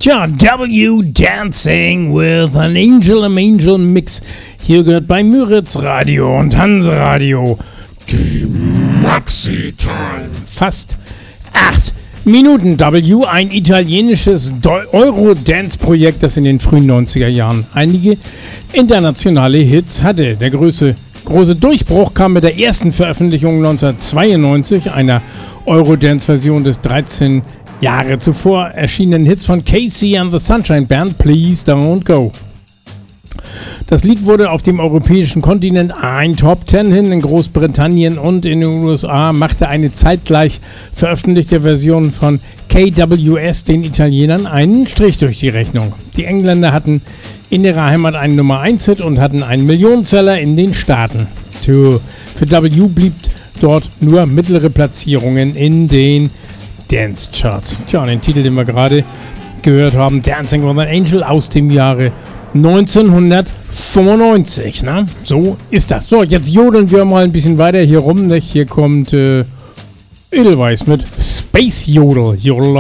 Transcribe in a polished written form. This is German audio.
Tja, W Dancing with an Angel Mix. Hier gehört bei Müritz Radio und Hanse Radio die Maxi-Time. Fast 8 Minuten W, ein italienisches Euro-Dance-Projekt, das in den frühen 90er Jahren einige internationale Hits hatte. Der große Durchbruch kam mit der ersten Veröffentlichung 1992, einer Eurodance-Version des 13 Jahre zuvor erschienenen Hits von Casey and the Sunshine Band, Please Don't Go. Das Lied wurde auf dem europäischen Kontinent ein Top 10 Hit in Großbritannien und in den USA, machte eine zeitgleich veröffentlichte Version von KWS den Italienern einen Strich durch die Rechnung. Die Engländer hatten in ihrer Heimat einen Nummer 1 Hit und hatten einen Millionenseller in den Staaten. Für W blieb dort nur mittlere Platzierungen in den Dance Charts. Tja, den Titel, den wir gerade gehört haben, Dancing with an Angel aus dem Jahre 1995, ne? So ist das. So, jetzt jodeln wir mal ein bisschen weiter hier rum, ne? Hier kommt Edelweiss mit Space Jodel. Jodel.